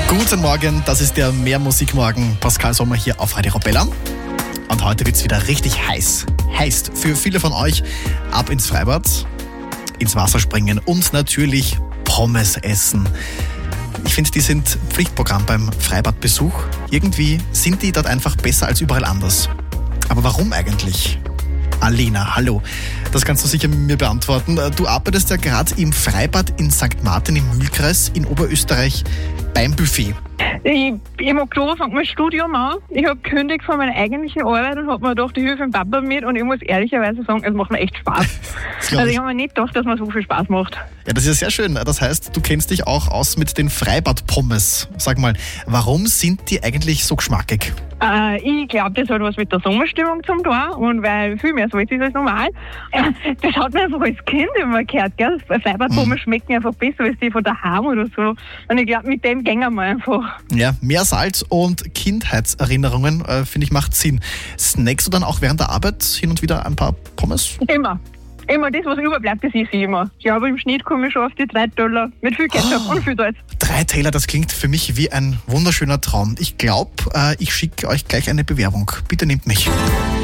Guten Morgen, das ist der Mehrmusikmorgen. Pascal Sommer hier auf Radio Arabella. Und heute wird es wieder richtig heiß. Heißt für viele von euch ab ins Freibad, ins Wasser springen und natürlich Pommes essen. Ich finde, die sind Pflichtprogramm beim Freibadbesuch. Irgendwie sind die dort einfach besser als überall anders. Aber warum eigentlich? Alena, hallo. Das kannst du sicher mit mir beantworten. Du arbeitest ja gerade im Freibad in St. Martin im Mühlkreis in Oberösterreich beim Buffet. Im Oktober fängt mein Studium an. Ich habe gekündigt von meiner eigentlichen Arbeit und habe mir gedacht, ich helfe dem Papa mit, und ich muss ehrlicherweise sagen, es macht mir echt Spaß. Also ich habe mir nicht gedacht, dass mir so viel Spaß macht. Ja, das ist ja sehr schön. Das heißt, du kennst dich auch aus mit den Freibad-Pommes. Sag mal, warum sind die eigentlich so geschmackig? Ich glaube, das hat was mit der Sommerstimmung zu tun, und weil viel mehr Salz ist als normal. Das hat man einfach als Kind immer gehört, gell? Freibad-Pommes schmecken einfach besser als die von daheim oder so. Und ich glaube, mit dem gehen wir einfach. Ja, mehr Salz und Kindheitserinnerungen, finde ich, macht Sinn. Snackst du dann auch während der Arbeit hin und wieder ein paar Pommes? Immer das, was überbleibt, das esse ich immer. Ich glaube, im Schnitt komme ich schon auf die 3 Teller mit viel Ketchup und viel Salz. 3 Teller, das klingt für mich wie ein wunderschöner Traum. Ich glaube, ich schicke euch gleich eine Bewerbung. Bitte nehmt mich.